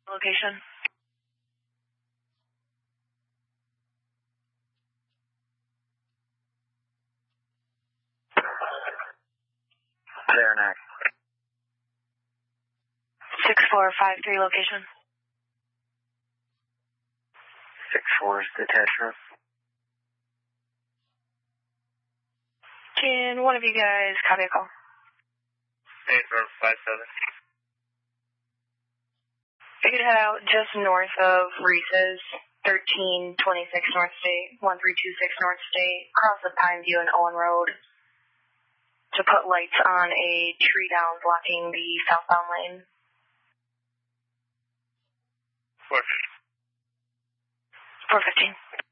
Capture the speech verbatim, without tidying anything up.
Location. There next. six four five three location. six four is detachment. Can one of you guys copy a call? eight four five seven. You could head out just north of Reese's, thirteen twenty-six North State, one three two six North State, across the Pineview and Owen Road, to put lights on a tree down blocking the southbound lane. four fifteen. four fifteen.